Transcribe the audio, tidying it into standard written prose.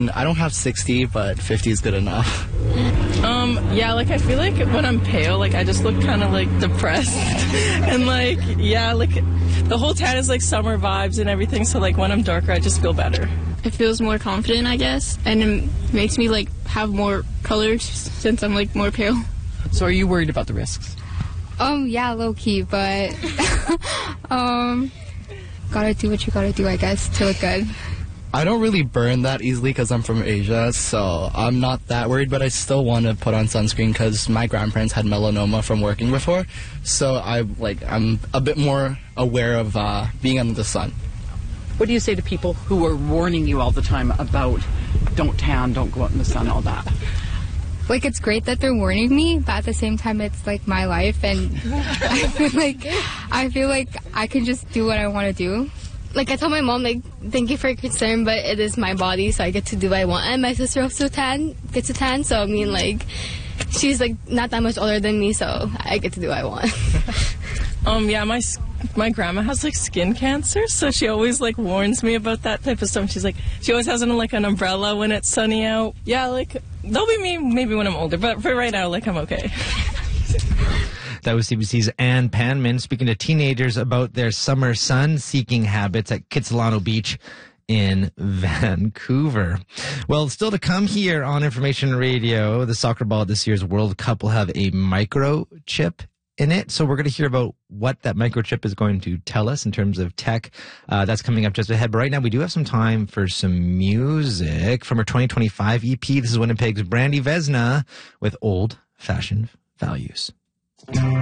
I don't have 60, but 50 is good enough. Yeah, like I feel like when I'm pale, like I just look kind of like depressed. And like, yeah, like the whole tan is like summer vibes and everything. So like when I'm darker, I just feel better. It feels more confident, I guess. And it makes me like have more colors since I'm like more pale. So are you worried about the risks? Yeah, low key, but gotta do what you gotta do, I guess, to look good. I don't really burn that easily because I'm from Asia, so I'm not that worried, but I still want to put on sunscreen because my grandparents had melanoma from working before, so I'm a bit more aware of being under the sun. What do you say to people who are warning you all the time about don't tan, don't go out in the sun, all that? Like, it's great that they're warning me, but at the same time, it's like my life, and I feel like I can just do what I want to do. Like, I told my mom, like, thank you for your concern, but it is my body, so I get to do what I want. And my sister also gets a tan, so I mean, like, she's, like, not that much older than me, so I get to do what I want. Yeah, my grandma has, like, skin cancer, so she always, like, warns me about that type of stuff. She's, like, she always has, like, an umbrella when it's sunny out. Yeah, like, that'll be me maybe when I'm older, but for right now, like, I'm okay. That was CBC's Ann Panman speaking to teenagers about their summer sun-seeking habits at Kitsilano Beach in Vancouver. Well, still to come here on Information Radio, the soccer ball at this year's World Cup will have a microchip in it. So we're going to hear about what that microchip is going to tell us in terms of tech. That's coming up just ahead. But right now, we do have some time for some music from her 2025 EP. This is Winnipeg's Brandy Vesna with Old Fashioned Values.